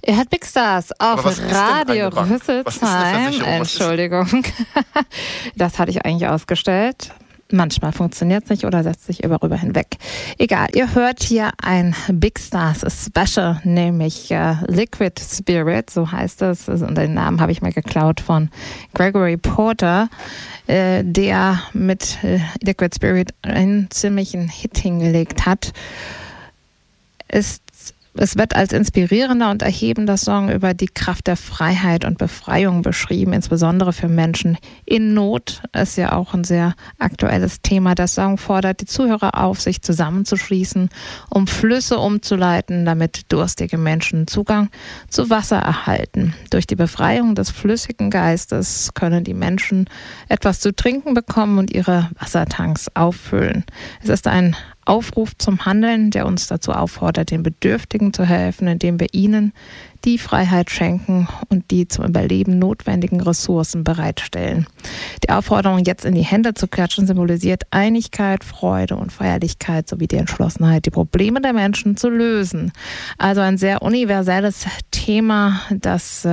Ihr hört Big Stars auf Radio Rüsselsheim. Entschuldigung. Das hatte ich eigentlich ausgestellt. Manchmal funktioniert es nicht oder setzt sich rüber hinweg. Egal, ihr hört hier ein Big Stars Special, nämlich Liquid Spirit, so heißt es. Und den Namen habe ich mir geklaut von Gregory Porter, der mit Liquid Spirit einen ziemlichen Hit hingelegt hat. Es wird als inspirierender und erhebender Song über die Kraft der Freiheit und Befreiung beschrieben, insbesondere für Menschen in Not. Ist ja auch ein sehr aktuelles Thema. Der Song fordert die Zuhörer auf, sich zusammenzuschließen, um Flüsse umzuleiten, damit durstige Menschen Zugang zu Wasser erhalten. Durch die Befreiung des flüssigen Geistes können die Menschen etwas zu trinken bekommen und ihre Wassertanks auffüllen. Es ist ein Aufruf zum Handeln, der uns dazu auffordert, den Bedürftigen zu helfen, indem wir ihnen die Freiheit schenken und die zum Überleben notwendigen Ressourcen bereitstellen. Die Aufforderung, jetzt in die Hände zu klatschen, symbolisiert Einigkeit, Freude und Feierlichkeit sowie die Entschlossenheit, die Probleme der Menschen zu lösen. Also ein sehr universelles Thema, das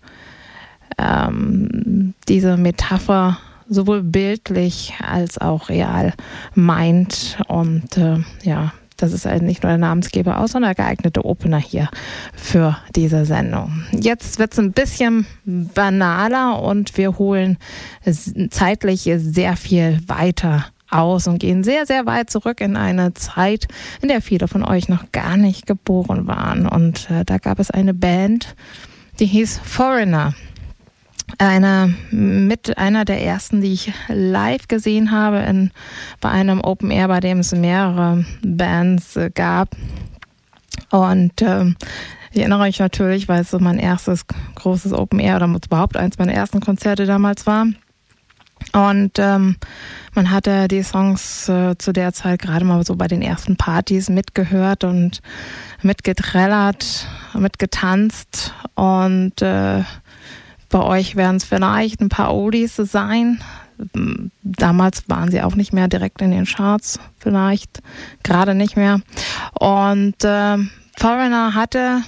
diese Metapher sowohl bildlich als auch real meint. Und das ist halt nicht nur der Namensgeber aus, sondern der geeignete Opener hier für diese Sendung. Jetzt wird es ein bisschen banaler und wir holen zeitlich sehr viel weiter aus und gehen sehr, sehr weit zurück in eine Zeit, in der viele von euch noch gar nicht geboren waren. Und da gab es eine Band, die hieß Foreigner. Einer der ersten, die ich live gesehen habe bei einem Open Air, bei dem es mehrere Bands gab. Und ich erinnere mich natürlich, weil es so mein erstes großes Open Air oder überhaupt eins meiner ersten Konzerte damals war. Und man hatte die Songs zu der Zeit gerade mal so bei den ersten Partys mitgehört und mitgetrellert, mitgetanzt und bei euch werden es vielleicht ein paar Oldies sein. Damals waren sie auch nicht mehr direkt in den Charts, vielleicht gerade nicht mehr. Und Foreigner hatte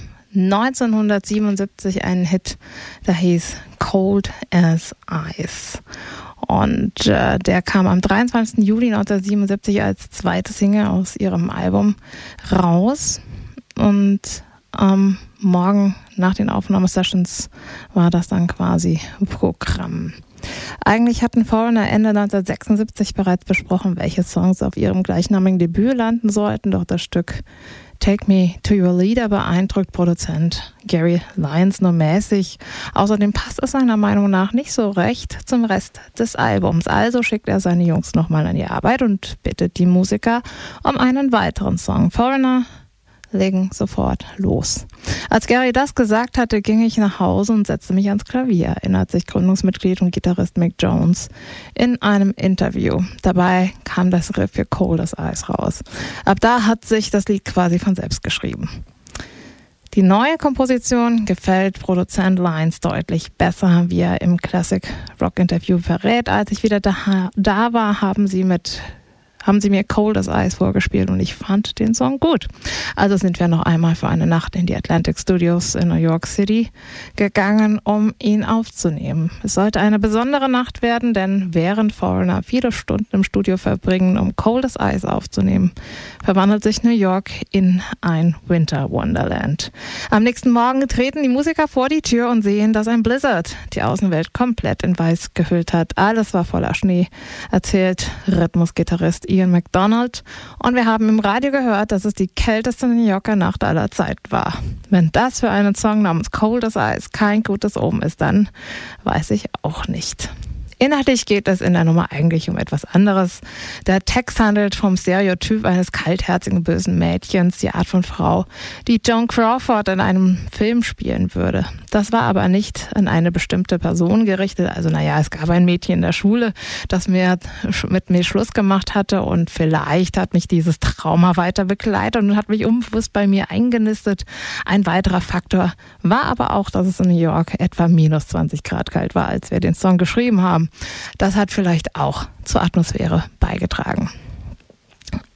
1977 einen Hit, der hieß Cold as Ice. Und der kam am 23. Juli 1977 als zweite Single aus ihrem Album raus. Und am Morgen nach den Aufnahmesessions war das dann quasi Programm. Eigentlich hatten Foreigner Ende 1976 bereits besprochen, welche Songs auf ihrem gleichnamigen Debüt landen sollten, doch das Stück Take Me to Your Leader beeindruckt Produzent Gary Lyons nur mäßig. Außerdem passt es seiner Meinung nach nicht so recht zum Rest des Albums. Also schickt er seine Jungs nochmal an die Arbeit und bittet die Musiker um einen weiteren Song. Foreigner legen sofort los. Als Gary das gesagt hatte, ging ich nach Hause und setzte mich ans Klavier, erinnert sich Gründungsmitglied und Gitarrist Mick Jones in einem Interview. Dabei kam das Riff für Cold as Ice raus. Ab da hat sich das Lied quasi von selbst geschrieben. Die neue Komposition gefällt Produzent Lyons deutlich besser, wie er im Classic Rock Interview verrät. Als ich wieder da war, haben sie mir Cold as Ice vorgespielt und ich fand den Song gut. Also sind wir noch einmal für eine Nacht in die Atlantic Studios in New York City gegangen, um ihn aufzunehmen. Es sollte eine besondere Nacht werden, denn während Foreigner viele Stunden im Studio verbringen, um Cold as Ice aufzunehmen, verwandelt sich New York in ein Winter Wonderland. Am nächsten Morgen treten die Musiker vor die Tür und sehen, dass ein Blizzard die Außenwelt komplett in Weiß gehüllt hat. Alles war voller Schnee, erzählt Rhythmusgitarrist Ian MacDonald. Und wir haben im Radio gehört, dass es die kälteste New Yorker Nacht aller Zeit war. Wenn das für einen Song namens Cold as Ice kein gutes Omen ist, dann weiß ich auch nicht. Inhaltlich geht es in der Nummer eigentlich um etwas anderes. Der Text handelt vom Stereotyp eines kaltherzigen, bösen Mädchens, die Art von Frau, die Joan Crawford in einem Film spielen würde. Das war aber nicht an eine bestimmte Person gerichtet. Also es gab ein Mädchen in der Schule, das mit mir Schluss gemacht hatte und vielleicht hat mich dieses Trauma weiter begleitet und hat mich unbewusst bei mir eingenistet. Ein weiterer Faktor war aber auch, dass es in New York etwa minus 20 Grad kalt war, als wir den Song geschrieben haben. Das hat vielleicht auch zur Atmosphäre beigetragen.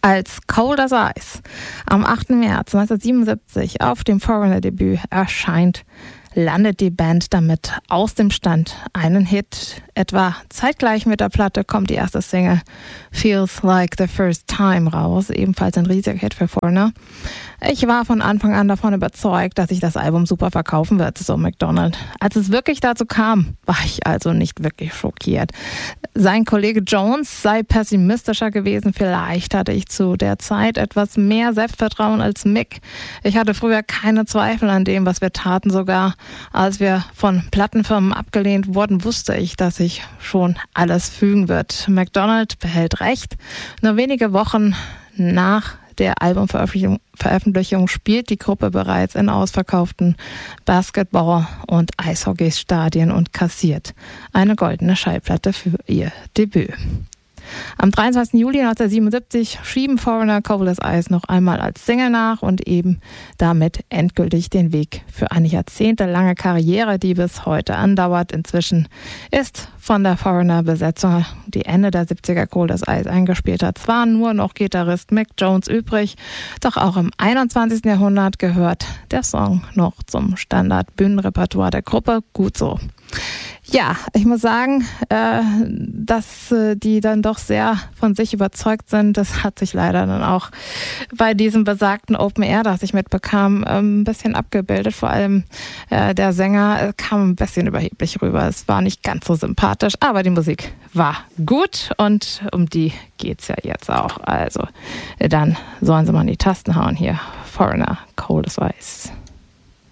Als Cold as Ice am 8. März 1977 auf dem Foreigner-Debüt erscheint, landet die Band damit aus dem Stand einen Hit. Etwa zeitgleich mit der Platte kommt die erste Single Feels Like the First Time raus, ebenfalls ein riesiger Hit für Foreigner. Ich war von Anfang an davon überzeugt, dass sich das Album super verkaufen wird, so MacDonald. Als es wirklich dazu kam, war ich also nicht wirklich schockiert. Sein Kollege Jones sei pessimistischer gewesen. Vielleicht hatte ich zu der Zeit etwas mehr Selbstvertrauen als Mick. Ich hatte früher keine Zweifel an dem, was wir taten. Sogar als wir von Plattenfirmen abgelehnt wurden, wusste ich, dass sich schon alles fügen wird. MacDonald behält recht. Nur wenige Wochen nach der Albumveröffentlichung spielt die Gruppe bereits in ausverkauften Basketball- und Eishockeystadien und kassiert eine goldene Schallplatte für ihr Debüt. Am 23. Juli 1977 schieben Foreigner Cold as Ice noch einmal als Single nach und eben damit endgültig den Weg für eine jahrzehntelange Karriere, die bis heute andauert. Inzwischen ist von der Foreigner-Besetzung, die Ende der 70er Cold as Ice eingespielt hat, zwar nur noch Gitarrist Mick Jones übrig, doch auch im 21. Jahrhundert gehört der Song noch zum Standard-Bühnenrepertoire der Gruppe. Gut so. Ja, ich muss sagen, dass die dann doch sehr von sich überzeugt sind. Das hat sich leider dann auch bei diesem besagten Open Air, das ich mitbekam, ein bisschen abgebildet. Vor allem der Sänger kam ein bisschen überheblich rüber. Es war nicht ganz so sympathisch, aber die Musik war gut und um die geht's ja jetzt auch. Also dann sollen sie mal in die Tasten hauen hier. Foreigner, Cold as Ice.